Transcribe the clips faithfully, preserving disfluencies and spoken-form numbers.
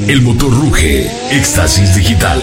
El motor ruge. Éxtasis digital.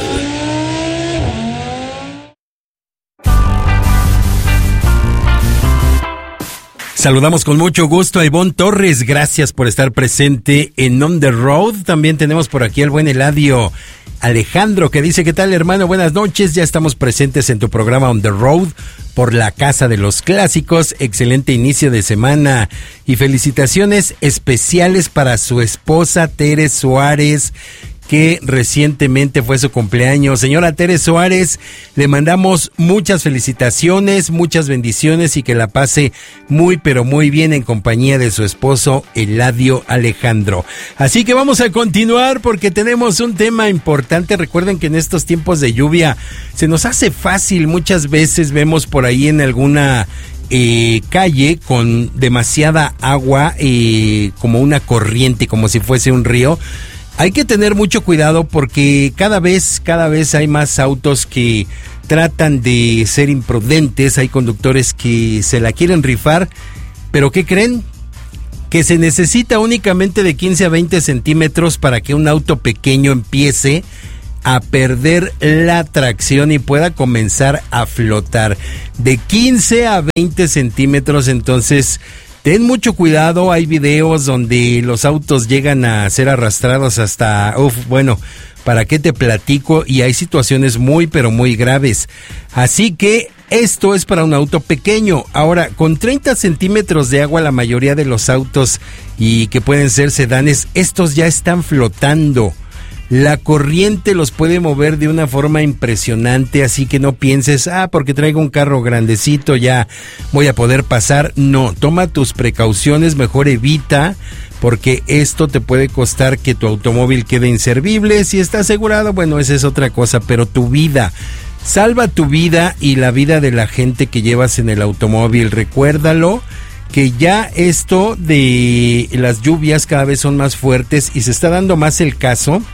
Saludamos con mucho gusto a Ivonne Torres, gracias por estar presente en On the Road. También tenemos por aquí al buen Eladio Alejandro, que dice: ¿qué tal, hermano? Buenas noches, ya estamos presentes en tu programa On the Road por la Casa de los Clásicos. Excelente inicio de semana y felicitaciones especiales para su esposa Tere Suárez, que recientemente fue su cumpleaños. Señora Tere Suárez, le mandamos muchas felicitaciones, muchas bendiciones y que la pase muy pero muy bien en compañía de su esposo Eladio Alejandro. Así que vamos a continuar porque tenemos un tema importante. Recuerden que en estos tiempos de lluvia se nos hace fácil, muchas veces vemos por ahí en alguna Eh, calle con demasiada agua, eh, como una corriente, como si fuese un río. Hay que tener mucho cuidado porque cada vez, cada vez hay más autos que tratan de ser imprudentes. Hay conductores que se la quieren rifar, pero ¿qué creen? Que se necesita únicamente de quince a veinte centímetros para que un auto pequeño empiece a perder la tracción y pueda comenzar a flotar. De quince a veinte centímetros, entonces ten mucho cuidado. Hay videos donde los autos llegan a ser arrastrados hasta, uf, bueno, ¿para qué te platico? Y hay situaciones muy pero muy graves. Así que esto es para un auto pequeño. Ahora, con treinta centímetros de agua, la mayoría de los autos, y que pueden ser sedanes, estos ya están flotando. La corriente los puede mover de una forma impresionante, así que no pienses, ah, porque traigo un carro grandecito ya voy a poder pasar. No, toma tus precauciones, mejor evita, porque esto te puede costar que tu automóvil quede inservible. Si está asegurado, bueno, esa es otra cosa, pero tu vida, salva tu vida y la vida de la gente que llevas en el automóvil. Recuérdalo, que ya esto de las lluvias cada vez son más fuertes y se está dando más el caso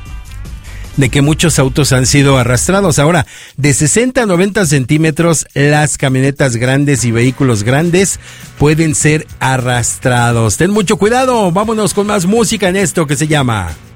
de que muchos autos han sido arrastrados. Ahora, de sesenta a noventa centímetros, las camionetas grandes y vehículos grandes pueden ser arrastrados. Ten mucho cuidado, vámonos con más música en esto que se llama